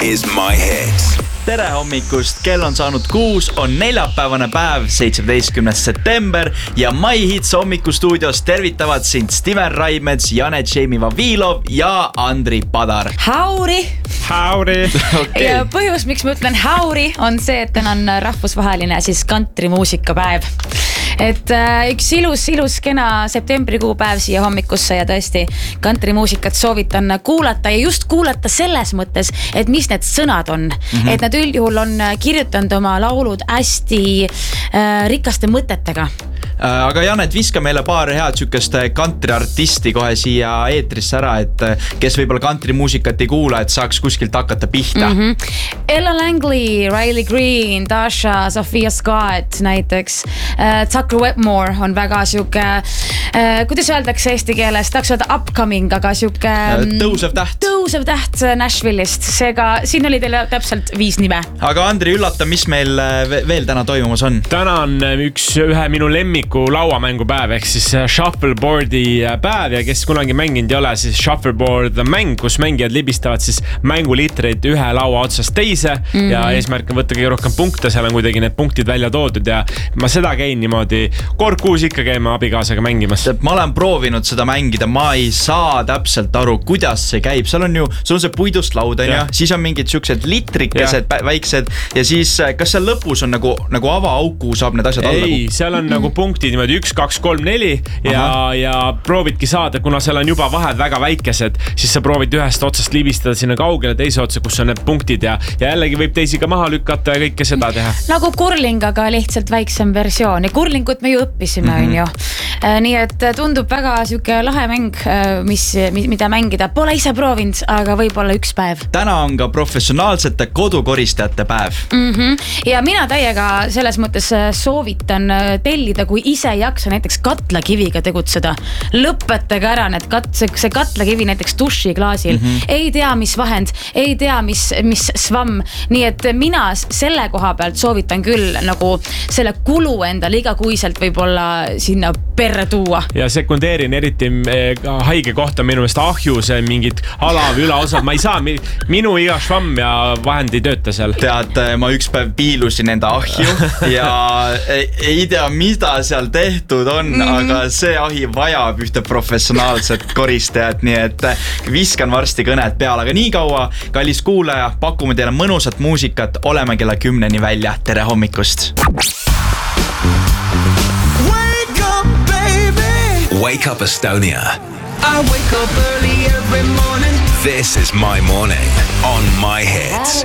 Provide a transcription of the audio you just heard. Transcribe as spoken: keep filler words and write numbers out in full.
is My Hits. Tere hommikust, kell on saanud kuus, on neljapäevane päev, seitsmeteistkümnes september ja My Hits hommikustuudios tervitavad sind Steven Raimets, Janet Jamie Vavilov ja Andri Padar. Hauri! Hauri! Okay. Ja põhjus, miks ma ütlen hauri, on see, et täna on rahvusvaheline siis kantrimuusikapäev. Et äh, üks ilus, ilus kena septembrikuu päev siia hommikusse ja tõesti kantrimuusikat soovitan kuulata ja just kuulata selles mõttes, et mis need sõnad on. Mm-hmm. Et nad üldjuhul on kirjutanud oma laulud hästi äh, rikaste mõtetega. Aga Janet, viska meile paar head sükest kantriartisti kohe siia eetrisse ära, et kes võib-olla kantrimuusikat ei kuula, et saaks kuskilt hakata pihta. Mm-hmm. Ella Langley, Riley Green, Tasha, Sophia Scott näiteks. Uh, Tucker Wetmore on väga siuke, uh, kuidas öeldakse eesti keeles, tahaks öelda upcoming, aga siuke tõusev täht. Tõusev täht Nashville'ist. Seega siin oli teile täpselt viis nime. Aga Andri, üllata, mis meil veel täna toimumas on? Täna on üks ühe minu lemmiku lauamängupäev, ehk siis shuffleboardi päev ja kes kunagi mänginud ei ole, siis shuffleboard mäng, kus mängijad libistavad siis mänguliitreid ühe laua otsast teise mm-hmm. ja eesmärk on võtta kõige rohkem punkte, seal on kuidagi need punktid välja toodud ja ma seda käin niimoodi kord kuus ikka käima abikaasaga mängimas. Ma olen proovinud seda mängida, ma ei saa täpselt aru, kuidas see käib. Seal on ju, sul on see puidust laud, ja. Siis on mingid siuksed litrikesed, väiksed ja siis kas seal lõpus on nagu, nagu avaauku saab need asjad alla? Ei, seal on mm-hmm. nagu punktid niimoodi üks, kaks, kolm, neli ja, ja proovidki saada, kuna seal on juba vahed väga väikesed, siis sa proovid ühest otsast libistada sinna kaugele teise otsa, kus on need punktid ja, ja jällegi võib teisi ka maha lükata ja kõike seda teha. Nagu kurling, aga lihtsalt väiksem versioon ja kurlingut me ju õppisime mm-hmm. on ju. Nii et tundub väga siuke lahe mäng, mis, mida mängida. Pole ise proovinud, aga võib-olla üks päev. Täna on ka professionaalsete kodukoristajate päev. Mm-hmm. Ja mina täiega selles mõttes soovitan tellida, kui ise jaksa näiteks katlakiviga tegutseda. Lõpetage ära need kat, see katlakivi näiteks dušiklaasil. Mm-hmm. Ei tea, mis vahend, ei tea, mis, mis svamm. Nii et mina selle koha pealt soovitan küll nagu selle kulu endal igakuiselt võib-olla sinna perre tuua. Ja sekundeerin eriti haige kohta minu meelest ahju, see mingid alav ülaosad. Ma ei saa, minu iga švamm ja vahend ei tööta seal. Tead, ma üks päev piilusin enda ahju ja ei, ei tea, mida seal tehtud on, mm. aga see ahi vajab ühte professionaalset koristajat, nii et viskan varsti kõned peale, aga nii kaua, kallis kuulaja, pakume teile mõnusat muusikat, oleme kella kümneni välja, tere hommikust! Wake up, baby! Wake up, Estonia! I wake up early every morning. This is My Morning on My Hits.